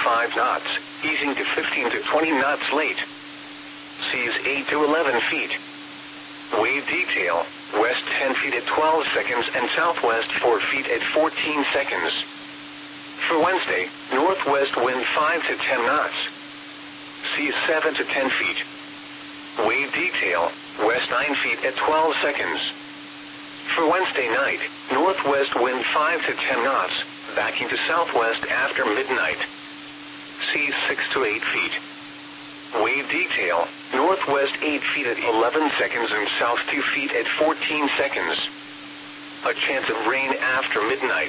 5 knots, easing to 15 to 20 knots late. Seas 8 to 11 feet. Wave detail, west 10 feet at 12 seconds and southwest 4 feet at 14 seconds. For Wednesday, northwest wind 5 to 10 knots. Seas 7 to 10 feet. Wave detail, west 9 feet at 12 seconds. For Wednesday night, northwest wind 5 to 10 knots, backing to southwest after midnight. Seas 6 to 8 feet. Wave detail, northwest 8 feet at 11 seconds and south 2 feet at 14 seconds. A chance of rain after midnight.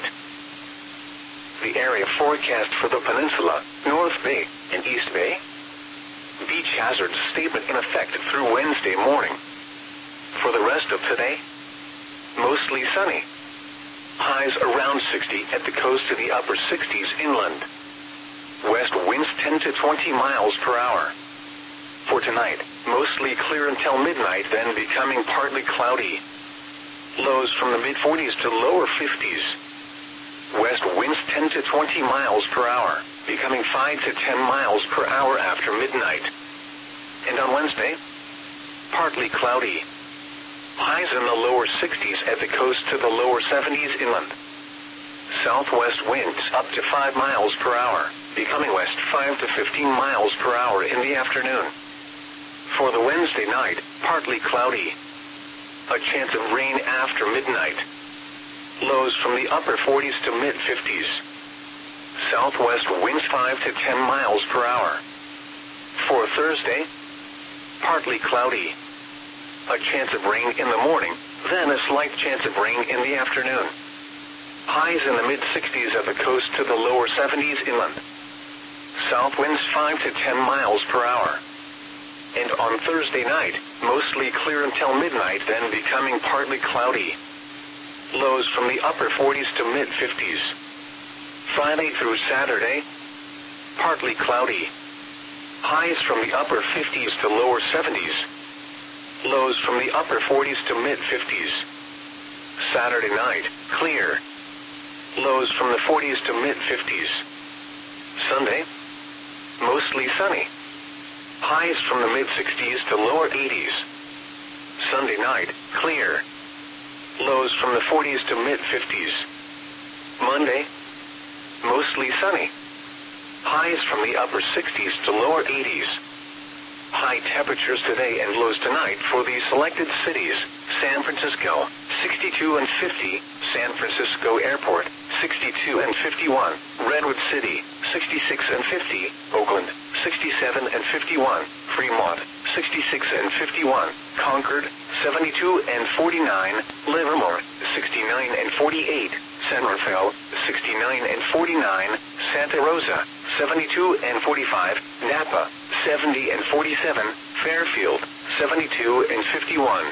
The area forecast for the peninsula, North Bay, and East Bay. Beach hazard statement in effect through Wednesday morning. For the rest of today, mostly sunny. Highs around 60 at the coast to the upper 60s inland. West winds 10 to 20 miles per hour. For tonight, mostly clear until midnight, then becoming partly cloudy. Lows from the mid-40s to lower 50s. West winds 10 to 20 miles per hour, becoming 5 to 10 miles per hour after midnight. And on Wednesday, partly cloudy. Highs in the lower 60s at the coast to the lower 70s inland. Southwest winds up to 5 miles per hour, becoming west 5 to 15 miles per hour in the afternoon. For the Wednesday night, partly cloudy. A chance of rain after midnight. Lows from the upper 40s to mid-50s. Southwest winds 5 to 10 miles per hour. For Thursday, partly cloudy. A chance of rain in the morning, then a slight chance of rain in the afternoon. Highs in the mid-60s at the coast to the lower 70s inland. South winds 5 to 10 miles per hour. And on Thursday night, mostly clear until midnight, then becoming partly cloudy. Lows from the upper 40s to mid-50s. Friday through Saturday, partly cloudy. Highs from the upper 50s to lower 70s. Lows from the upper 40s to mid-50s. Saturday night, clear. Lows from the 40s to mid-50s. Sunday, mostly sunny. Highs from the mid-60s to lower 80s. Sunday night, clear. Lows from the 40s to mid-50s. Monday, mostly sunny. Highs from the upper 60s to lower 80s. High temperatures today and lows tonight for the selected cities: San Francisco, 62 and 50, San Francisco Airport, 62 and 51, Redwood City, 66 and 50, Oakland, 67 and 51, Fremont, 66 and 51, Concord, 72 and 49, Livermore, 69 and 48, San Rafael, 69 and 49, Santa Rosa, 72 and 45, Napa, 70 and 47, Fairfield, 72 and 51.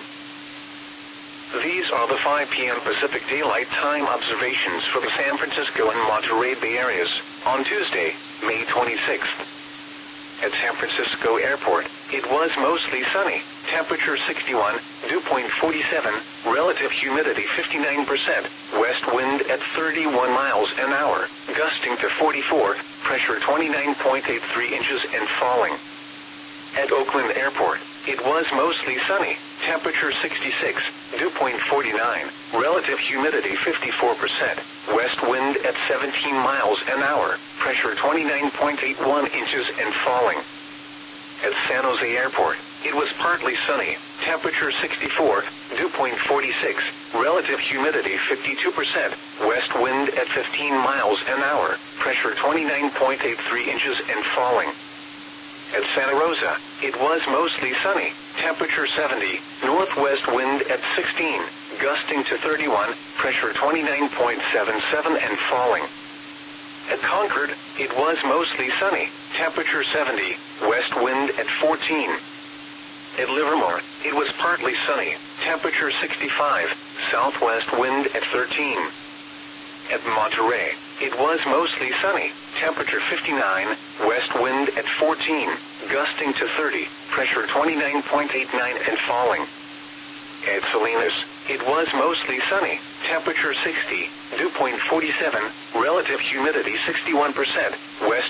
These are the 5 p.m. Pacific Daylight Time observations for the San Francisco and Monterey Bay areas on Tuesday, May 26th. At San Francisco Airport, it was mostly sunny, temperature 61, dew point 47, relative humidity 59%, west wind at 31 miles an hour, gusting to 44, pressure 29.83 inches and falling. At Oakland Airport, it was mostly sunny, temperature 66, dew point 49, relative humidity 54%, west wind at 17 miles an hour, pressure 29.81 inches and falling. At San Jose Airport, it was partly sunny, temperature 64, dew point 46, relative humidity 52%, west wind at 15 miles an hour, pressure 29.83 inches and falling. At Santa Rosa, it was mostly sunny, temperature 70, northwest wind at 16, gusting to 31, pressure 29.77 and falling. At Concord, it was mostly sunny, temperature 70, west wind at 14. At Livermore, it was partly sunny, temperature 65, southwest wind at 13. At Monterey, it was mostly sunny, temperature 59, west wind at 14, gusting to 30, pressure 29.89 and falling. At Salinas, it was mostly sunny, temperature 60, dew point 47, relative humidity 61%, west